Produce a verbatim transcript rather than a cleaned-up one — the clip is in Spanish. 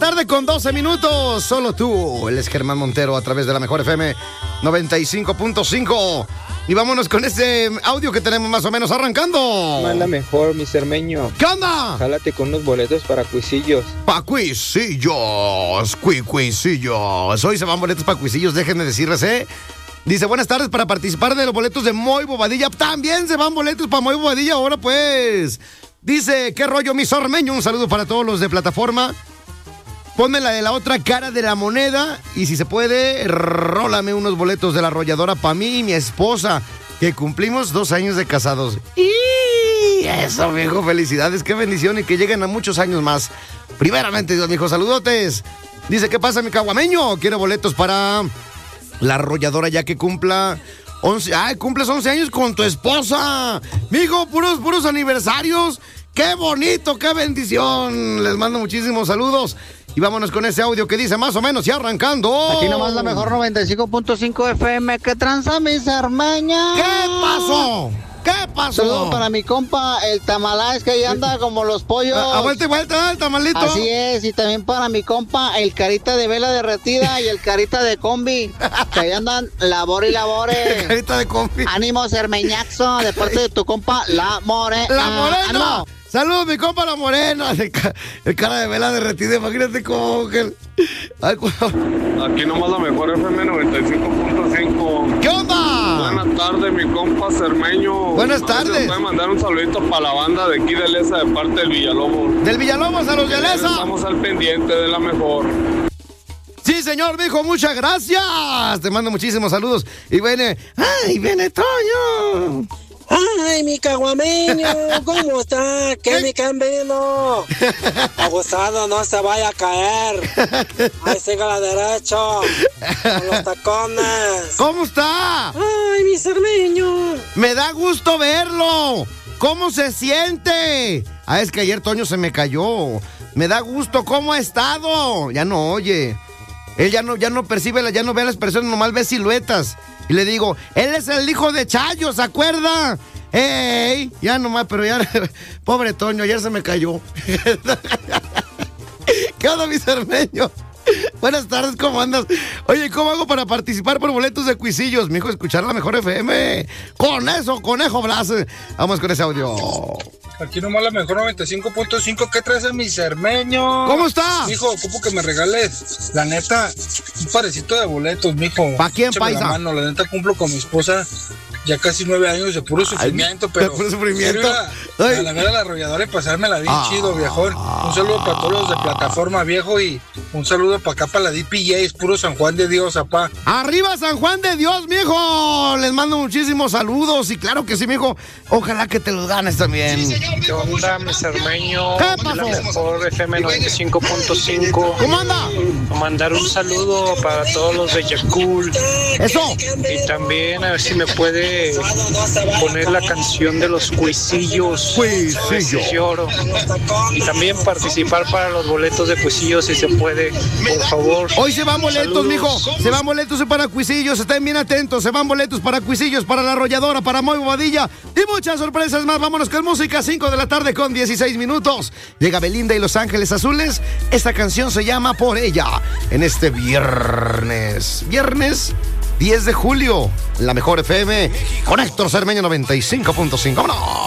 tarde con doce minutos. Solo tú. Él es Germán Montero a través de la Mejor F M noventa y cinco punto cinco. Y vámonos con este audio que tenemos más o menos arrancando. Manda mejor, mi cermeño. ¿Qué onda? Jálate con unos boletos para cuisillos. Pa' cuisillos, cui cuisillos. Hoy se van boletos para cuisillos, déjenme decirles, ¿eh? Dice, buenas tardes, para participar de los boletos de Moy Bobadilla. También se van boletos para Moy Bobadilla ahora, pues. Dice, ¿qué rollo, mi sormeño? Un saludo para todos los de plataforma. Ponme la de la otra cara de la moneda y si se puede, rólame unos boletos de la arrolladora para mí y mi esposa, que cumplimos dos años de casados. ¡Y eso, viejo! Felicidades, qué bendición y que lleguen a muchos años más. Primeramente, Dios, mijo, saludotes. Dice, ¿qué pasa, mi caguameño? Quiero boletos para la arrolladora ya que cumpla once... ¡Ay, cumples once años con tu esposa! Mijo, puros, puros aniversarios. ¡Qué bonito, qué bendición! Les mando muchísimos saludos. Y vámonos con ese audio que dice más o menos y arrancando. Aquí nomás la Mejor noventa y cinco punto cinco F M. ¿Qué tranza, mis hermanas? ¿Qué pasó? ¿Qué pasó? Saludos para mi compa, el Tamalás, que ahí anda como los pollos. A, a vuelta y vuelta, el tamalito. Así es, y también para mi compa, el Carita de vela derretida y el Carita de combi, que ahí andan labore y labore. El Carita de combi. Ánimo, cermeñaxo, de parte de tu compa, La More. La Morena. ¡Ánimo! Saludos, mi compa La Morena. El, ca el cara de vela derretida, imagínate cómo que... Ay, aquí nomás la Mejor F M noventa y cinco punto cinco. ¿Qué onda? Buenas tardes, mi compa cermeño. Buenas tardes. Voy a mandar un saludito para la banda de aquí de Lesa, de parte del Villalobos. Del Villalobos a los de Lesa. Estamos al pendiente de la Mejor. Sí, señor, mijo, muchas gracias. Te mando muchísimos saludos. Y viene... ¡Ay, viene Toño! ¡Ay, mi caguameño! ¿Cómo está? ¿Qué mi cambino? Abusado, no se vaya a caer. ¡Ay, siga a la derecha! ¡Con los tacones! ¿Cómo está? ¡Ay, mi cermeño! Me da gusto verlo. ¿Cómo se siente? Ah, es que ayer Toño se me cayó. Me da gusto. ¿Cómo ha estado? Ya no oye. Él ya no, ya no percibe, ya no ve a las personas, nomás ve siluetas. Y le digo, él es el hijo de Chayo, ¿se acuerda? ¡Ey! Ya nomás, pero ya... Pobre Toño, ayer se me cayó. ¿Qué onda, mi cermeño? Buenas tardes, ¿cómo andas? Oye, ¿cómo hago para participar por boletos de cuisillos? Mijo, escuchar la Mejor F M. Con eso, Conejo Blas. Vamos con ese audio. Aquí nomás la Mejor noventa y cinco punto cinco. ¿Qué traes a mi cermeño? ¿Cómo está? Mijo, ocupo que me regales, la neta, un parecito de boletos, mijo. ¿Pa' quién, Échame paisa? la mano, la neta, cumplo con mi esposa ya casi nueve años de puro sufrimiento, Ay, pero... de puro sufrimiento. Quiero ir a, a la ver a la arrolladora y pasármela bien ah, chido, viejón. Un saludo para todos los de plataforma, viejo, y un saludo para acá, para la D P J, es puro San Juan de Dios, apá. ¡Arriba San Juan de Dios, mijo! Les mando muchísimos saludos, y claro que sí, mijo. Ojalá que te los ganes también. Sí, señor, ¿Qué onda, mi cermeño? ¿Qué pasó? La Mejor F M noventa y cinco punto cinco. ¿Cómo anda? Mandar un saludo para todos los de Yakul. ¡Eso! Y también a ver si me puede poner la canción de los cuisillos. Cuisillos. Lloro. Y también participar para los boletos de cuisillos si se puede, por favor. Hoy se van boletos, Saludos. mijo. Se van boletos para cuisillos. Estén bien atentos. Se van boletos para cuisillos, para la arrolladora, para Moy Bobadilla. Y muchas sorpresas más. Vámonos con música. cinco de la tarde con dieciséis minutos. Llega Belinda y Los Ángeles Azules. Esta canción se llama Por Ella. En este viernes. Viernes diez de julio. La Mejor F M. Con Héctor Cermeño noventa y cinco punto cinco. ¡Vámonos!